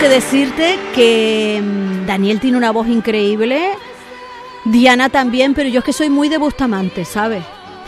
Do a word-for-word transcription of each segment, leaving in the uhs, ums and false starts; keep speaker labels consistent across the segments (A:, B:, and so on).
A: que decirte que mm, Daniel tiene una voz increíble, Diana también, pero yo es que soy muy de Bustamante, ¿sabes?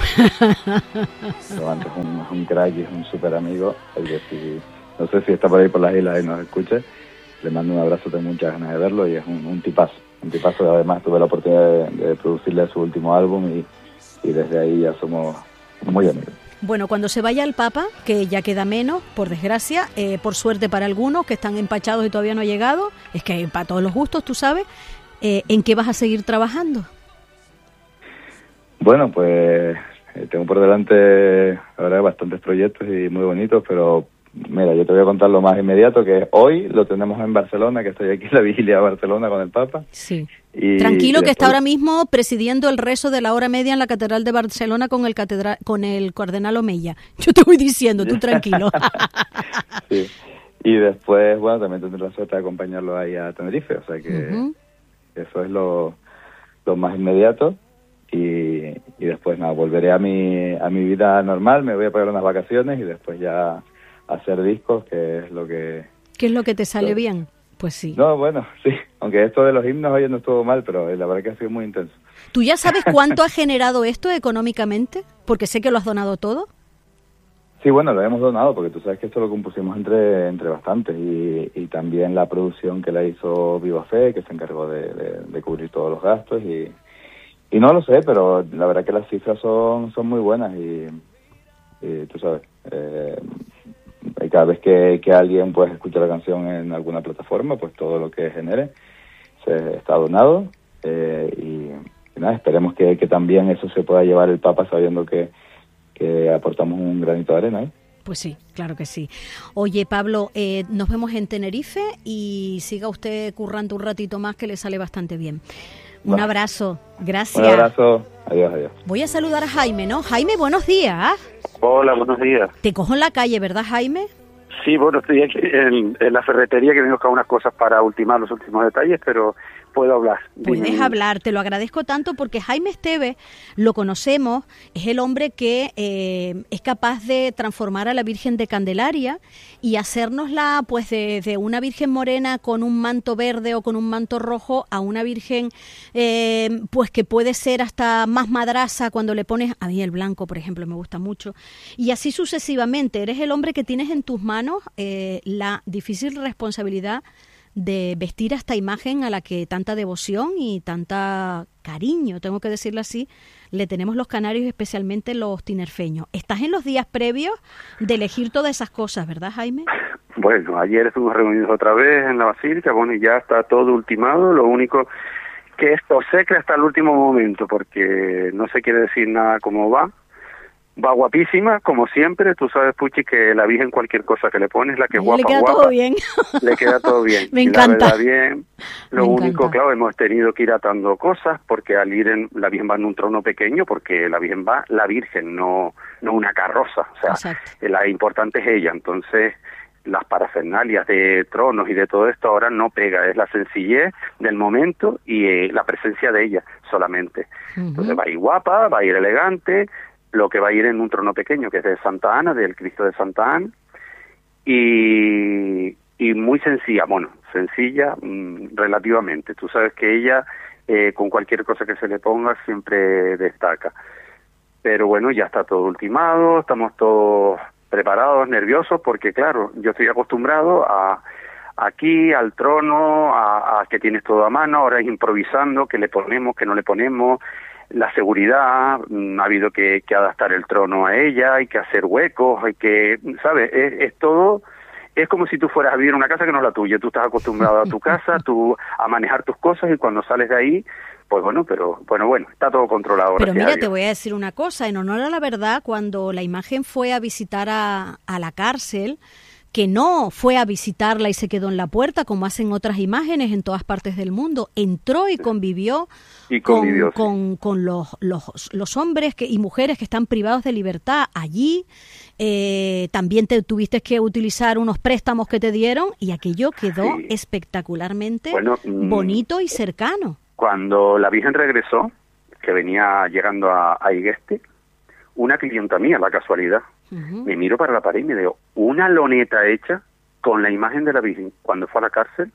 B: Bustamante es un, un crack y es un súper amigo. Si, no sé si está por ahí por las islas y nos escuche. Le mando un abrazo, tengo muchas ganas de verlo y es un, un tipazo. Un tipazo, además tuve la oportunidad de, de producirle su último álbum y, y desde ahí ya somos muy amigos.
A: Bueno, cuando se vaya el Papa, que ya queda menos, por desgracia, eh, por suerte para algunos que están empachados y todavía no ha llegado, es que hay para todos los gustos, tú sabes, eh, ¿en qué vas a seguir trabajando?
B: Bueno, pues eh, tengo por delante, la verdad, bastantes proyectos y muy bonitos, pero mira, yo te voy a contar lo más inmediato, que es hoy lo tenemos en Barcelona, que estoy aquí en la vigilia de Barcelona con el Papa.
A: Sí.
B: Y,
A: Tranquilo,
B: y
A: que
B: después...
A: está ahora mismo presidiendo el rezo de la hora media en la Catedral de Barcelona con el catedral, con el cardenal Omeya. Yo te voy diciendo, tú tranquilo.
B: Sí. Y después, bueno, también tendré la suerte de acompañarlo ahí a Tenerife, o sea que uh-huh. eso es lo, lo más inmediato. Y, y después, nada, volveré a mi, a mi vida normal, me voy a pagar unas vacaciones y después ya hacer discos, que es lo que...
A: ¿Qué es lo que te sale
B: lo...
A: bien? Pues sí.
B: No, bueno, sí, aunque esto de los himnos hoy no estuvo mal, pero la verdad que ha sido muy intenso.
A: ¿Tú ya sabes cuánto ha generado esto económicamente? Porque sé que lo has donado todo.
B: Sí, bueno, lo hemos donado, porque tú sabes que esto lo compusimos entre entre bastantes, y, y también la producción que la hizo Viva Fe, que se encargó de, de, de cubrir todos los gastos, y, y no lo sé, pero la verdad que las cifras son, son muy buenas, y, y tú sabes... Eh, Y cada vez que, que alguien pues escucha la canción en alguna plataforma, pues todo lo que genere se está donado eh, y, y nada, esperemos que, que también eso se pueda llevar el Papa sabiendo que, que aportamos un granito de arena, ¿eh?
A: Pues sí, claro que sí. Oye, Pablo, eh, nos vemos en Tenerife y siga usted currando un ratito más, que le sale bastante bien. Un Va. abrazo, gracias.
B: Un abrazo, adiós, adiós.
A: Voy a saludar a Jaime, ¿no? Jaime, buenos días.
C: Hola, buenos días.
A: Te cojo en la calle, ¿verdad, Jaime?
C: Sí, bueno, estoy aquí en, en la ferretería, que vengo a buscar unas cosas para ultimar los últimos detalles, pero puedo hablar.
A: Puedes
C: Dime.
A: hablar, te lo agradezco tanto, porque Jaime Esteves, lo conocemos, es el hombre que eh, es capaz de transformar a la Virgen de Candelaria y hacérnosla pues de, de una Virgen morena con un manto verde o con un manto rojo a una Virgen eh, pues que puede ser hasta más madraza cuando le pones, a mí el blanco, por ejemplo, me gusta mucho, y así sucesivamente. Eres el hombre que tienes en tus manos eh, la difícil responsabilidad de vestir a esta imagen a la que tanta devoción y tanta cariño, tengo que decirlo así, le tenemos los canarios, especialmente los tinerfeños. Estás en los días previos de elegir todas esas cosas, ¿verdad, Jaime?
C: Bueno, ayer estuvimos reunidos otra vez en la Basílica, bueno, y ya está todo ultimado. Lo único que esto se cree hasta el último momento, porque no se quiere decir nada cómo va. Va guapísima, como siempre. Tú sabes, Puchi, que la Virgen cualquier cosa que le pones, la que es guapa,
A: le queda
C: guapa,
A: todo bien.
C: Le queda todo bien.
A: Me
C: y
A: encanta.
C: La verdad, bien. Lo
A: Me
C: único,
A: encanta.
C: claro, hemos tenido que ir atando cosas, porque al ir en, la Virgen va en un trono pequeño, porque la Virgen va, la Virgen, no no una carroza. O sea,
A: Exacto.
C: La importante es ella. Entonces, las parafernalias de tronos y de todo esto ahora no pega. Es la sencillez del momento y eh, la presencia de ella solamente. Uh-huh. Entonces va a ir guapa, va a ir elegante. Lo que va a ir en un trono pequeño, que es de Santa Ana, del Cristo de Santa Ana, y, y muy sencilla, bueno, sencilla mmm, relativamente. Tú sabes que ella, eh, con cualquier cosa que se le ponga, siempre destaca. Pero bueno, ya está todo ultimado, estamos todos preparados, nerviosos, porque claro, yo estoy acostumbrado a aquí, al trono, a, a que tienes todo a mano, ahora es improvisando, que le ponemos, que no le ponemos. La seguridad, mmm, ha habido que, que adaptar el trono a ella, hay que hacer huecos, hay que, ¿sabes? Es, es todo, es como si tú fueras a vivir en una casa que no es la tuya. Tú estás acostumbrado a tu casa, tú a manejar tus cosas, y cuando sales de ahí, pues bueno, pero bueno, bueno, está todo controlado.
A: Pero mira, te voy a decir una cosa, en honor a la verdad, cuando la imagen fue a visitar a, a la cárcel, que no fue a visitarla y se quedó en la puerta, como hacen otras imágenes en todas partes del mundo, entró y convivió,
C: y convivió
A: con,
C: sí.
A: con, con los, los, los hombres que, y mujeres que están privados de libertad allí. Eh, también te tuviste que utilizar unos préstamos que te dieron, y aquello quedó sí. espectacularmente bueno, bonito y cercano.
C: Cuando la Virgen regresó, que venía llegando a, a Igueste, una clienta mía, la casualidad, uh-huh. me miro para la pared y me digo, una loneta hecha con la imagen de la Virgen cuando fue a la cárcel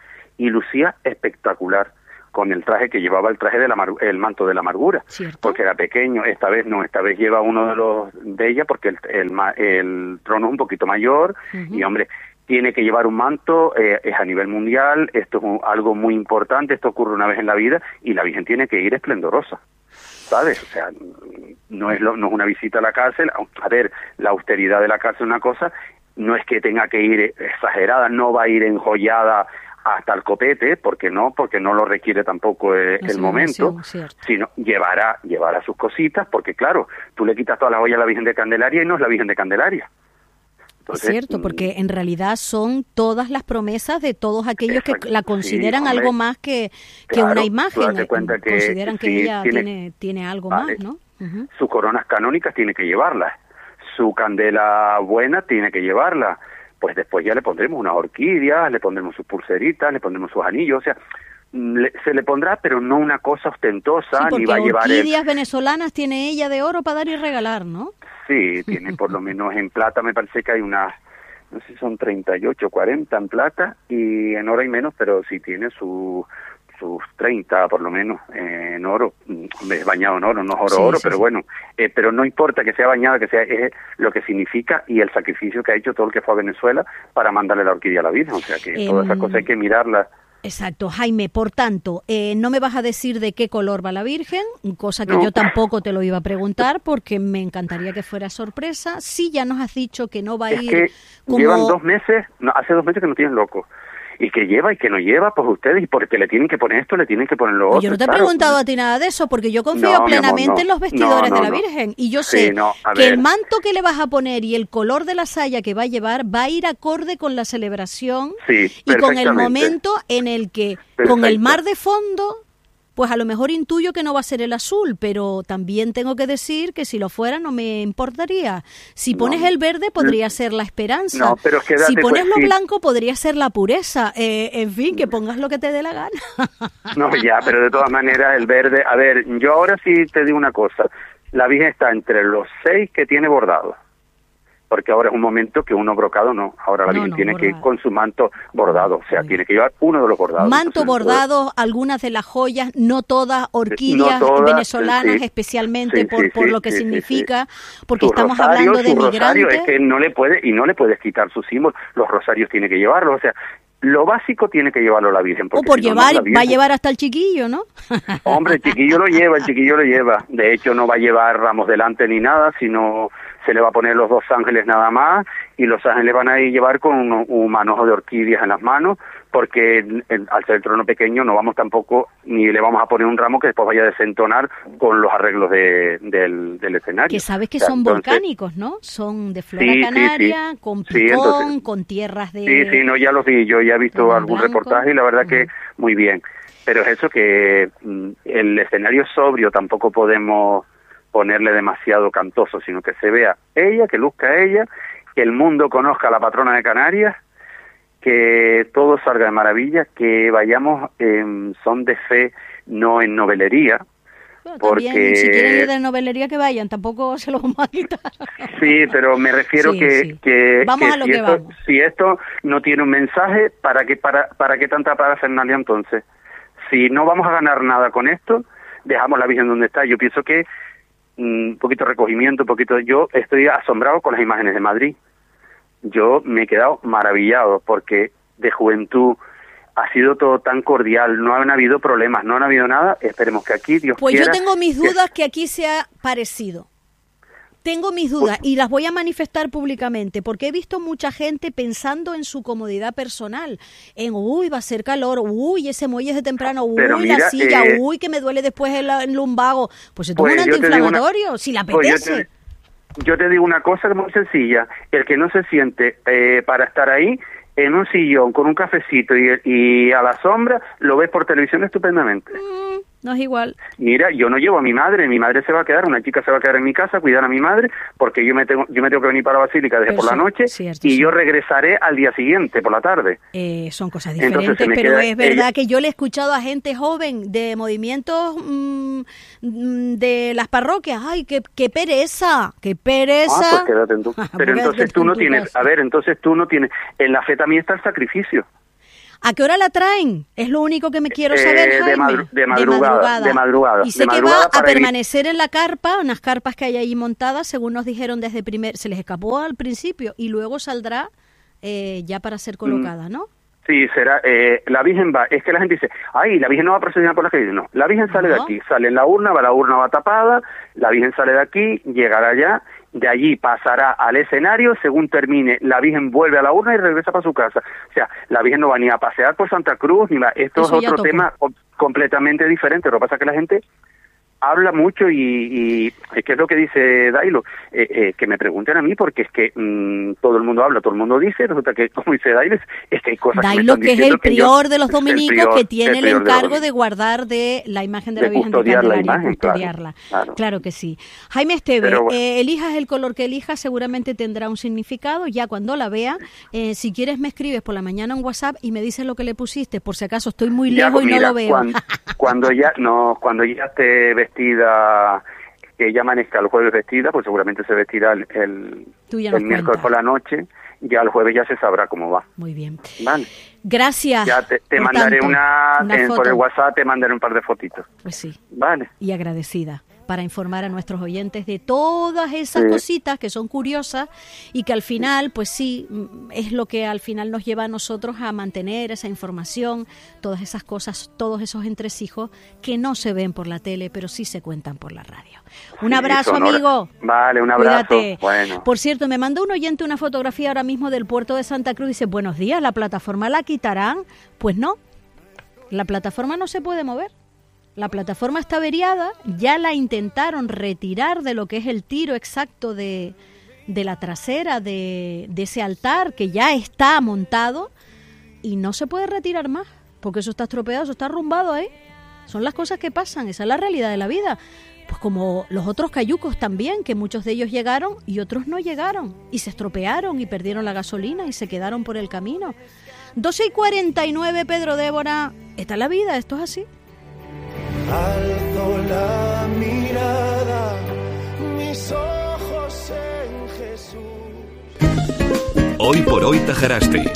C: y lucía espectacular, con el traje que llevaba, el traje de la el manto de la amargura,
A: ¿cierto?
C: Porque era pequeño. Esta vez no, esta vez lleva uno de los de ella porque el, el, el trono es un poquito mayor. Uh-huh. Y hombre, tiene que llevar un manto, eh, es a nivel mundial, esto es un, algo muy importante, esto ocurre una vez en la vida y la Virgen tiene que ir esplendorosa, ¿sabes? O sea, no es, lo, no es una visita a la cárcel. A ver, la austeridad de la cárcel es una cosa, no es que tenga que ir exagerada, no va a ir enjollada hasta el copete, porque no, porque no lo requiere tampoco eh, el momento, cierto. Sino llevará, llevará sus cositas, porque claro, tú le quitas todas las ollas a la Virgen de Candelaria y no es la Virgen de Candelaria.
A: Entonces, es cierto, porque en realidad son todas las promesas de todos aquellos exacto, que la consideran sí, hombre, algo más que, que claro, una imagen, que consideran que sí, ella tiene, tiene, tiene algo vale, más, ¿no? Uh-huh.
C: Sus coronas canónicas tiene que llevarlas, su candela buena tiene que llevarla. Pues después ya le pondremos unas orquídeas, le pondremos sus pulseritas, le pondremos sus anillos, o sea, le, se le pondrá, pero no una cosa ostentosa,
A: sí,
C: ni va a llevar...
A: orquídeas
C: el...
A: venezolanas tiene ella de oro para dar y regalar, ¿no?
C: Sí, tiene por lo menos en plata, me parece que hay unas, no sé si son treinta y ocho, cuarenta en plata, y en oro hay menos, pero sí tiene su... sus treinta por lo menos eh, en oro, es bañado en oro, no es oro sí, oro, sí, pero sí. bueno, eh, pero no importa que sea bañado, que sea es lo que significa y el sacrificio que ha hecho todo el que fue a Venezuela para mandarle la orquídea a la Virgen, o sea que eh, todas esas cosas hay que mirarlas.
A: Exacto, Jaime, por tanto, eh, no me vas a decir de qué color va la Virgen, cosa que
C: no.
A: yo tampoco te lo iba a preguntar porque me encantaría que fuera sorpresa. Sí, ya nos has dicho que no va a
C: es
A: ir
C: que
A: como...
C: llevan dos meses, no, hace dos meses que no tienen loco. Y que lleva y que no lleva, pues ustedes, y porque le tienen que poner esto, le tienen que poner lo otro.
A: Yo no te he
C: claro.
A: preguntado a ti nada de eso, porque yo confío
C: no,
A: plenamente
C: amor, no.
A: en los vestidores
C: no, no,
A: de la
C: no.
A: Virgen. Y yo
C: sí,
A: sé
C: no,
A: que
C: ver.
A: el manto que le vas a poner y el color de la saya que va a llevar va a ir acorde con la celebración
C: sí,
A: y con el momento en el que, Perfecto. con el mar de fondo... Pues a lo mejor intuyo que no va a ser el azul, pero también tengo que decir que si lo fuera no me importaría. Si pones no. el verde podría ser la esperanza.
C: No, pero es que
A: si pones
C: pues,
A: lo
C: sí.
A: blanco podría ser la pureza. Eh, en fin, que pongas lo que te dé la gana.
C: No, ya, pero de todas maneras el verde... A ver, yo ahora sí te digo una cosa. La Virgen está entre los seis que tiene bordado. Porque ahora es un momento que uno brocado no. Ahora la Virgen no, no, tiene bordado. que ir con su manto bordado. O sea, sí. tiene que llevar uno de los bordados.
A: Manto bordado, pues, algunas de las joyas, no todas, orquídeas no todas, venezolanas, sí, especialmente
C: sí,
A: por,
C: sí,
A: por
C: sí,
A: lo que
C: sí,
A: significa,
C: sí.
A: porque
C: su
A: estamos
C: rosario,
A: hablando de
C: su
A: migrantes.
C: Rosario, es que no le puede, y no le puedes quitar su símbolo. Los rosarios tiene que llevarlos. O sea, lo básico tiene que llevarlo la Virgen.
A: O por
C: si
A: llevar,
C: no, no
A: va a llevar hasta el chiquillo, ¿no?
C: Hombre, el chiquillo lo lleva, el chiquillo lo lleva. De hecho, no va a llevar ramos delante ni nada, sino se le va a poner los dos ángeles nada más, y los ángeles van a ir llevar con un, un manojo de orquídeas en las manos, porque en, al ser el trono pequeño no vamos tampoco, ni le vamos a poner un ramo que después vaya a desentonar con los arreglos de, del, del escenario.
A: Que sabes que
C: o sea,
A: son
C: entonces,
A: volcánicos, ¿no? Son de flora
C: sí,
A: canaria,
C: sí, sí.
A: con picón,
C: sí, entonces,
A: con tierras de...
C: Sí, sí, no, ya los vi, yo ya he visto algún blanco. reportaje y la verdad uh-huh. que muy bien. Pero es eso que mm, el escenario sobrio tampoco podemos ponerle demasiado cantoso, sino que se vea ella, que luzca ella, que el mundo conozca a la patrona de Canarias, que todo salga de maravilla, que vayamos en son de fe, no en novelería.
A: Bueno,
C: porque
A: también, si quieren ir de novelería que vayan, tampoco se los vamos a quitar.
C: Sí, pero me refiero
A: sí,
C: que,
A: sí.
C: que,
A: vamos
C: que
A: a lo
C: si,
A: que
C: esto,
A: vamos.
C: si esto no tiene un mensaje, ¿para qué, para, para qué tanta parafernalia entonces? Si no vamos a ganar nada con esto, dejamos la Virgen donde está. Yo pienso que un poquito de recogimiento, un poquito... Yo estoy asombrado con las imágenes de Madrid. Yo me he quedado maravillado porque de juventud ha sido todo tan cordial, no han habido problemas, no han habido nada. Esperemos que aquí Dios
A: Pues
C: quiera...
A: yo tengo mis dudas que...
C: que
A: aquí sea parecido. Tengo mis dudas y las voy a manifestar públicamente porque he visto mucha gente pensando en su comodidad personal, en uy, va a ser calor, uy, ese muelle es de temprano, uy,
C: mira,
A: la silla,
C: eh,
A: uy, que me duele después el, el lumbago. Pues se toma
C: pues
A: un antiinflamatorio, una, si le apetece.
C: Pues yo, te, yo te digo una cosa muy sencilla, el que no se siente eh, para estar ahí, en un sillón con un cafecito y, y a la sombra, lo ves por televisión estupendamente.
A: Mm. no es igual.
C: Mira, yo no llevo a mi madre, mi madre se va a quedar, una chica se va a quedar en mi casa, cuidar a mi madre, porque yo me tengo, yo me tengo que venir para la Basílica desde por la noche, cierto, y sí. yo regresaré al día siguiente, por la tarde.
A: Eh, son cosas diferentes, pero queda, es verdad ella... que yo le he escuchado a gente joven de movimientos mmm, de las parroquias, ay, qué, qué pereza, qué pereza.
C: Ah, pues quédate en tu... Pero entonces tú no tienes, casa. a ver, entonces tú no tienes, en la fe también está el sacrificio.
A: ¿A qué hora la traen? Es lo único que me quiero saber,
C: eh,
A: Jaime.
C: De, madru- de, madrugada, de madrugada. De madrugada.
A: Y sé
C: de
A: que
C: madrugada
A: va a permanecer
C: ir...
A: en la carpa, unas carpas que hay ahí montadas, según nos dijeron desde primer... Se les escapó al principio y luego saldrá eh, ya para ser colocada, ¿no?
C: Sí, será... Eh, la Virgen va... Es que la gente dice, ay, la Virgen no va a procesionar por la calle. No, la Virgen sale no. de aquí, sale en la urna, va la urna va tapada, la Virgen sale de aquí, llegará allá... De allí pasará al escenario, según termine, la Virgen vuelve a la urna y regresa para su casa. O sea, la Virgen no va ni a pasear por Santa Cruz, ni va... Esto Eso es otro tema completamente diferente. Lo que pasa es que la gente habla mucho y, y es que es lo que dice Dailo, eh, eh, que me pregunten a mí, porque es que mmm, todo el mundo habla, todo el mundo dice, resulta que, como dice Dailo, es que hay cosas
A: Dailo, que, que es el prior de los dominicos, prior, que tiene el, el encargo de, de guardar de la imagen de, de la Virgen de Candelaria, la imagen, custodiarla. Claro, claro. claro que sí. Jaime Esteve, bueno. eh, elijas el color que elijas, seguramente tendrá un significado, ya cuando la vea, eh, si quieres me escribes por la mañana en WhatsApp y me dices lo que le pusiste, por si acaso estoy muy ya, lejos y mira, no lo veo.
C: Cuando, cuando ya, no, cuando ya te ves vestida, que ella amanezca el jueves vestida, pues seguramente se vestirá el, el, el miércoles por la noche, ya el jueves ya se sabrá cómo va.
A: Muy bien.
C: Vale.
A: Gracias.
C: Ya te, te mandaré tanto, una, una en, por el WhatsApp te mandaré un par de fotitos.
A: Pues sí.
C: Vale.
A: Y agradecida, para informar a nuestros oyentes de todas esas sí. cositas que son curiosas y que al final, pues sí, es lo que al final nos lleva a nosotros a mantener esa información, todas esas cosas, todos esos entresijos que no se ven por la tele, pero sí se cuentan por la radio. Un abrazo, sí, amigo.
C: Vale, un abrazo.
A: Cuídate.
C: Bueno.
A: Por cierto, me mandó un oyente una fotografía ahora mismo del puerto de Santa Cruz. Dice, buenos días, ¿la plataforma la quitarán? Pues no, la plataforma no se puede mover. La plataforma está averiada, ya la intentaron retirar de lo que es el tiro exacto de, de la trasera de, de ese altar que ya está montado y no se puede retirar más, porque eso está estropeado, eso está arrumbado ahí. Son las cosas que pasan, esa es la realidad de la vida. Pues como los otros cayucos también, que muchos de ellos llegaron y otros no llegaron, y se estropearon y perdieron la gasolina y se quedaron por el camino. doce y cuarenta y nueve, Pedro Débora, esta es la vida, esto es así.
D: Alzo la mirada, mis ojos en Jesús.
E: Hoy por hoy Tajaraste.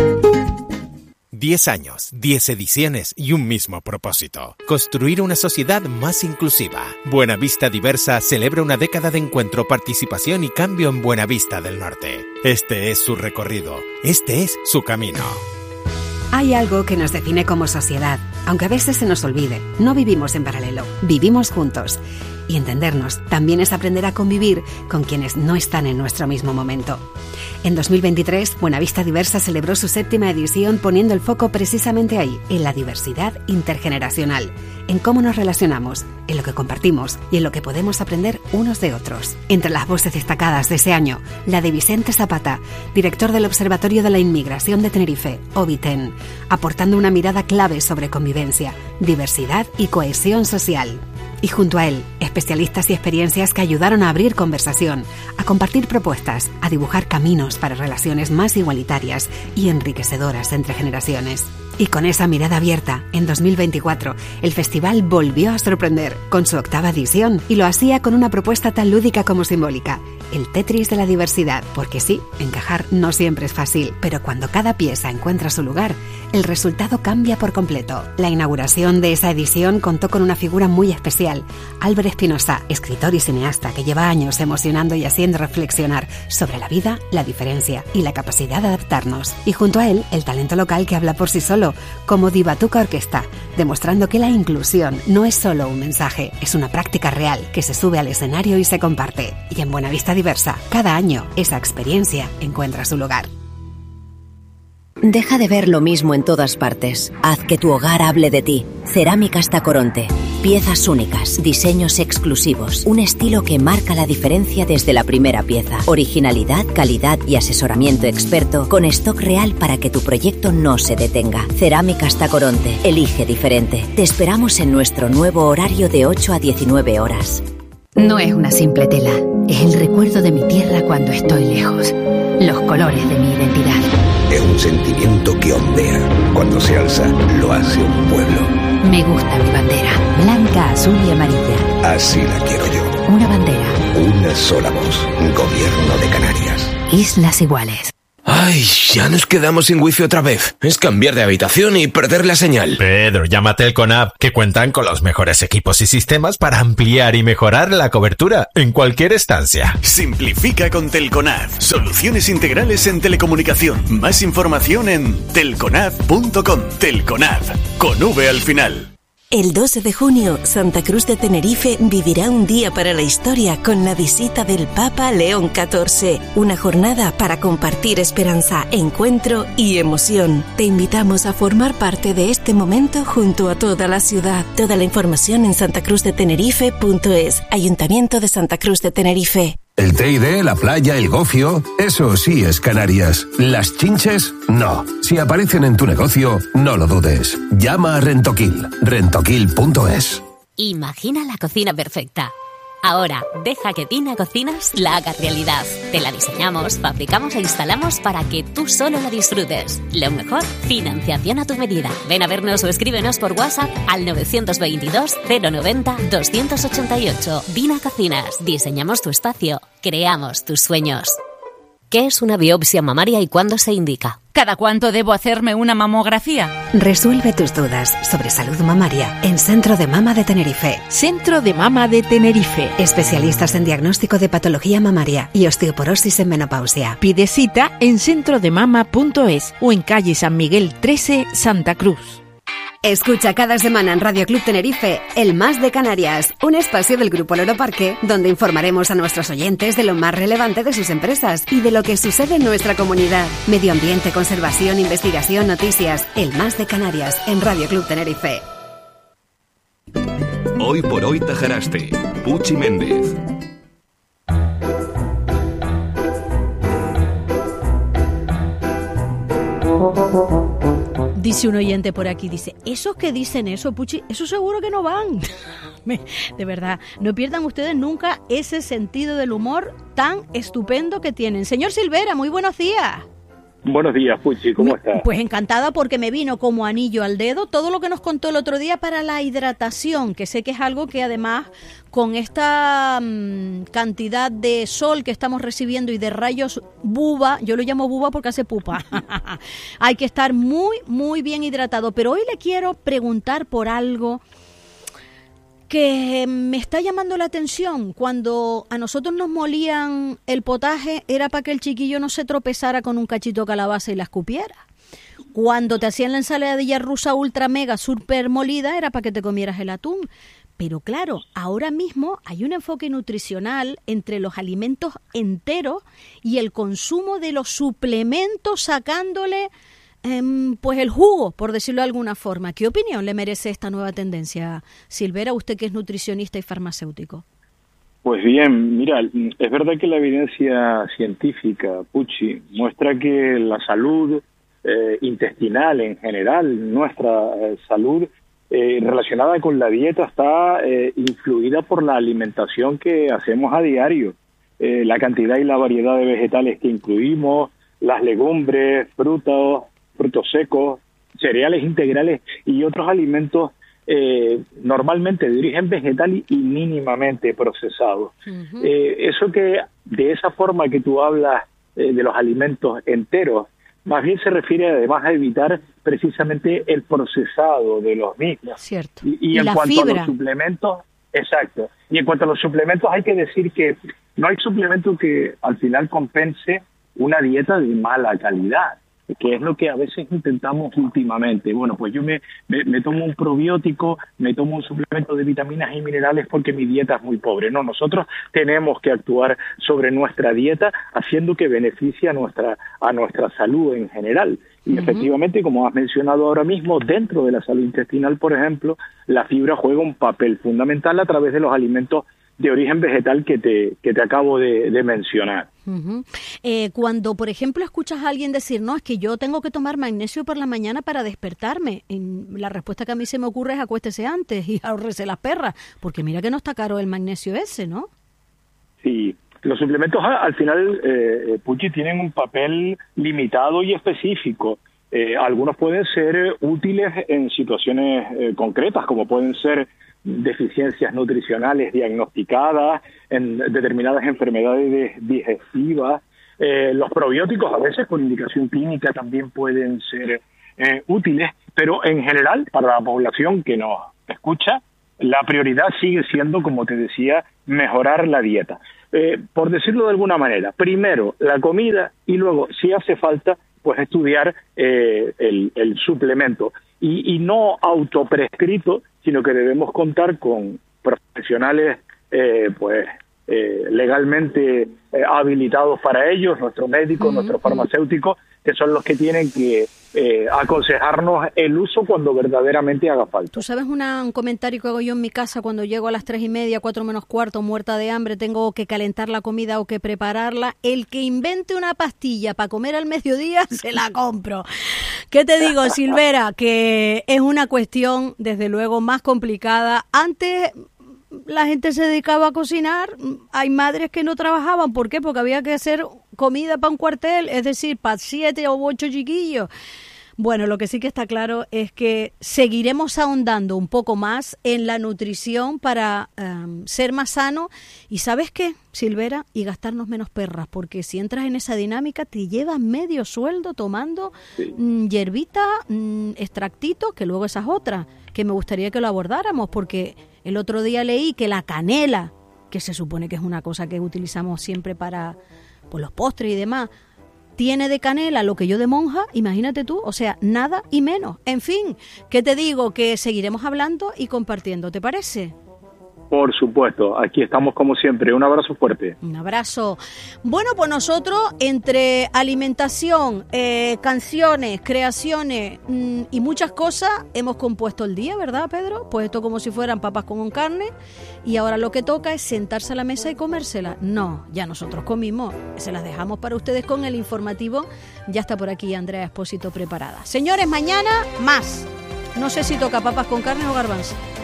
E: Diez años, diez ediciones y un mismo propósito. Construir una sociedad más inclusiva. Buenavista Diversa celebra una década de encuentro, participación y cambio en Buenavista del Norte. Este es su recorrido. Este es su camino.
F: Hay algo que nos define como sociedad, aunque a veces se nos olvide. No vivimos en paralelo, vivimos juntos. Y entendernos también es aprender a convivir con quienes no están en nuestro mismo momento. En dos mil veintitrés, Buenavista Diversa celebró su séptima edición poniendo el foco precisamente ahí, en la diversidad intergeneracional, en cómo nos relacionamos, en lo que compartimos y en lo que podemos aprender unos de otros. Entre las voces destacadas de ese año, la de Vicente Zapata, director del Observatorio de la Inmigración de Tenerife, OBITEN, aportando una mirada clave sobre convivencia, diversidad y cohesión social. Y junto a él, especialistas y experiencias que ayudaron a abrir conversación, a compartir propuestas, a dibujar caminos para relaciones más igualitarias y enriquecedoras entre generaciones. Y con esa mirada abierta, en dos mil veinticuatro, el festival volvió a sorprender con su octava edición y lo hacía con una propuesta tan lúdica como simbólica, el Tetris de la diversidad, porque sí, encajar no siempre es fácil, pero cuando cada pieza encuentra su lugar, el resultado cambia por completo. La inauguración de esa edición contó con una figura muy especial, Álvaro Espinosa, escritor y cineasta que lleva años emocionando y haciendo reflexionar sobre la vida, la diferencia y la capacidad de adaptarnos. Y junto a él, el talento local que habla por sí solo, como Divatuca Orquesta, demostrando que la inclusión no es solo un mensaje, es una práctica real que se sube al escenario y se comparte. Y en Buenavista Diversa, cada año, esa experiencia encuentra su lugar.
G: Deja de ver lo mismo en todas partes. Haz que tu hogar hable de ti. Cerámicas Tacoronte. Piezas únicas, diseños exclusivos, un estilo que marca la diferencia desde la primera pieza. Originalidad, calidad y asesoramiento experto con stock real para que tu proyecto no se detenga. Cerámicas Tacoronte, elige diferente. Te esperamos en nuestro nuevo horario de ocho a diecinueve horas.
F: No es una simple tela, es el recuerdo de mi tierra cuando estoy lejos. Los colores de mi identidad.
H: Es un sentimiento que ondea. Cuando se alza, lo hace un pueblo.
F: Me gusta mi bandera, blanca, azul y amarilla.
H: Así la quiero yo.
F: Una bandera.
H: Una sola voz. Gobierno de Canarias.
F: Islas Iguales.
I: Ay, ya nos quedamos sin wifi otra vez. Es cambiar de habitación y perder la señal.
E: Pedro, llama a Telconab, que cuentan con los mejores equipos y sistemas para ampliar y mejorar la cobertura en cualquier estancia.
J: Simplifica con Telconab. Soluciones integrales en telecomunicación. Más información en telconab punto com. Telconab, con V al final.
K: El doce de junio, Santa Cruz de Tenerife vivirá un día para la historia con la visita del Papa León catorce. Una jornada para compartir esperanza, encuentro y emoción. Te invitamos a formar parte de este momento junto a toda la ciudad. Toda la información en santacruz de tenerife punto es. Ayuntamiento de Santa Cruz de Tenerife.
H: El T I D, la playa, el gofio, eso sí es Canarias. Las chinches, no. Si aparecen en tu negocio, no lo dudes. Llama a Rentoquil, rentoquil punto es.
L: Imagina la cocina perfecta. Ahora, deja que Tina Cocinas la haga realidad. Te la diseñamos, fabricamos e instalamos para que tú solo la disfrutes. Lo mejor, financiación a tu medida. Ven a vernos o escríbenos por WhatsApp al nueve dos dos, cero noventa, doscientos ochenta y ocho. Tina Cocinas, diseñamos tu espacio, creamos tus sueños. ¿Qué es una biopsia mamaria y cuándo se indica?
M: ¿Cada cuánto debo hacerme una mamografía?
F: Resuelve tus dudas sobre salud mamaria en Centro de Mama de Tenerife.
M: Centro de Mama de Tenerife.
F: Especialistas en diagnóstico de patología mamaria y osteoporosis en menopausia.
M: Pide cita en centro de mama punto es o en calle San Miguel trece, Santa Cruz.
F: Escucha cada semana en Radio Club Tenerife El Más de Canarias, un espacio del Grupo Loro Parque donde informaremos a nuestros oyentes de lo más relevante de sus empresas y de lo que sucede en nuestra comunidad. Medio ambiente, conservación, investigación, noticias. El Más de Canarias en Radio Club Tenerife.
N: Hoy por hoy Tajaraste, Puchi Méndez.
A: Dice un oyente por aquí, dice, esos que dicen eso, Puchi, eso seguro que no van. De verdad, no pierdan ustedes nunca ese sentido del humor tan estupendo que tienen. Señor Silvera, muy buenos días.
O: Buenos días, Puchi, ¿cómo estás?
A: Pues encantada porque me vino como anillo al dedo todo lo que nos contó el otro día para la hidratación, que sé que es algo que además con esta mmm, cantidad de sol que estamos recibiendo y de rayos buba, yo lo llamo buba porque hace pupa, hay que estar muy, muy bien hidratado. Pero hoy le quiero preguntar por algo que me está llamando la atención. Cuando a nosotros nos molían el potaje era para que el chiquillo no se tropezara con un cachito de calabaza y la escupiera. Cuando te hacían la ensaladilla rusa ultra mega super molida era para que te comieras el atún. Pero claro, ahora mismo hay un enfoque nutricional entre los alimentos enteros y el consumo de los suplementos sacándole pues el jugo, por decirlo de alguna forma. ¿Qué opinión le merece esta nueva tendencia, Silvera, usted que es nutricionista y farmacéutico?
O: Pues bien, mira, es verdad que la evidencia científica, Puchi, muestra que la salud eh, intestinal en general, nuestra eh, salud eh, relacionada con la dieta está eh, influida por la alimentación que hacemos a diario, eh, la cantidad y la variedad de vegetales que incluimos, las legumbres, frutos, frutos secos, cereales integrales y otros alimentos eh, normalmente de origen vegetal y, y mínimamente procesados. Uh-huh. Eh, eso que, de esa forma que tú hablas eh, de los alimentos enteros, más bien se refiere además a evitar precisamente el procesado de los mismos.
A: Cierto.
O: Y, y,
A: y
O: en
A: la
O: cuanto
A: fibra.
O: a los suplementos, exacto. Y en cuanto a los suplementos hay que decir que no hay suplemento que al final compense una dieta de mala calidad. que es lo que a veces intentamos últimamente. Bueno, pues yo me, me, me tomo un probiótico, me tomo un suplemento de vitaminas y minerales porque mi dieta es muy pobre. No, nosotros tenemos que actuar sobre nuestra dieta haciendo que beneficie a nuestra, a nuestra salud en general. Y uh-huh. efectivamente, como has mencionado ahora mismo, dentro de la salud intestinal, por ejemplo, la fibra juega un papel fundamental a través de los alimentos de origen vegetal que te, que te acabo de, de mencionar.
A: Uh-huh. Eh, cuando, por ejemplo, escuchas a alguien decir, no, es que yo tengo que tomar magnesio por la mañana para despertarme, en, la respuesta que a mí se me ocurre es acuéstese antes y ahorrese las perras, porque mira que no está caro el magnesio ese, ¿no?
O: Sí, los suplementos al final, eh, Puchi, tienen un papel limitado y específico. Eh, algunos pueden ser útiles en situaciones eh, concretas, como pueden ser deficiencias nutricionales diagnosticadas en determinadas enfermedades digestivas. Eh, los probióticos a veces por indicación clínica también pueden ser eh, útiles, pero en general para la población que nos escucha, la prioridad sigue siendo, como te decía, mejorar la dieta. Eh, por decirlo de alguna manera, primero la comida y luego, si hace falta, pues estudiar eh, el, el suplemento y, y no autoprescrito, sino que debemos contar con profesionales eh, pues eh, legalmente eh, habilitados para ellos, nuestros médicos, uh-huh. nuestros farmacéuticos, que son los que tienen que eh, aconsejarnos el uso cuando verdaderamente haga falta.
A: Tú sabes una, un comentario que hago yo en mi casa cuando llego a las tres y media, cuatro menos cuarto, muerta de hambre, tengo que calentar la comida o que prepararla. El que invente una pastilla para comer al mediodía, se la compro. ¿Qué te digo, Silvera? Que es una cuestión, desde luego, más complicada. Antes la gente se dedicaba a cocinar, hay madres que no trabajaban, ¿por qué? Porque había que hacer comida para un cuartel, es decir, para siete o ocho chiquillos. Bueno, lo que sí que está claro es que seguiremos ahondando un poco más en la nutrición para um, ser más sano y ¿sabes qué, Silvera? Y gastarnos menos perras, porque si entras en esa dinámica te llevas medio sueldo tomando sí. mm, hierbita, mm, extractitos, que luego esas otras, que me gustaría que lo abordáramos, porque el otro día leí que la canela, que se supone que es una cosa que utilizamos siempre para pues, los postres y demás, tiene de canela lo que yo de monja, imagínate tú, o sea, nada y menos. En fin, ¿qué te digo? Que seguiremos hablando y compartiendo, ¿te parece?
O: Por supuesto, aquí estamos como siempre. Un abrazo fuerte.
A: Un abrazo. Bueno, pues nosotros entre alimentación, eh, canciones, creaciones mmm, y muchas cosas hemos compuesto el día, ¿verdad, Pedro? Pues esto como si fueran papas con carne y ahora lo que toca es sentarse a la mesa y comérsela. No, ya nosotros comimos, se las dejamos para ustedes con el informativo. Ya está por aquí Andrea Espósito preparada. Señores, mañana más. No sé si toca papas con carne o garbanzo.